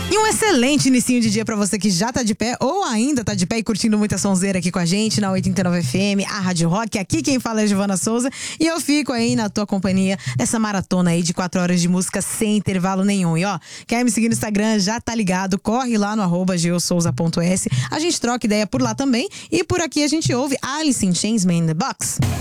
E um excelente inicinho de dia pra você que já tá de pé ou ainda tá de pé e curtindo muita sonzeira aqui com a gente na 89 FM, a Rádio Rock. Aqui quem fala é a Giovana Souza e eu fico aí na tua companhia nessa maratona aí de 4 horas de música sem intervalo nenhum. E ó, quer me seguir no Instagram, já tá ligado, corre lá no @geosouza.s. A gente troca ideia por lá também e por aqui a gente ouve Alice in Chains, Man in the Box.